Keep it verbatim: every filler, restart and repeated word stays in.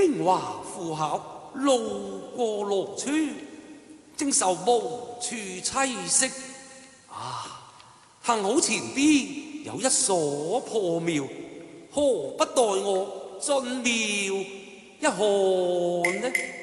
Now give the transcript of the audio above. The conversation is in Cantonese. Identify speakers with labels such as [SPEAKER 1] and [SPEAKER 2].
[SPEAKER 1] 榮華富巧，路過羅村，正受無處棲息。啊，幸好前邊有一所破廟，何不待我進廟一看呢？